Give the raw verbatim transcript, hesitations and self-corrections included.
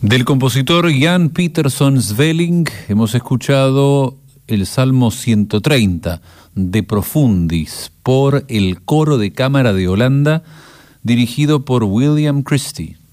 Del compositor Jan Peterson Svelling hemos escuchado el Salmo ciento treinta, De Profundis, por el Coro de Cámara de Holanda, dirigido por William Christie.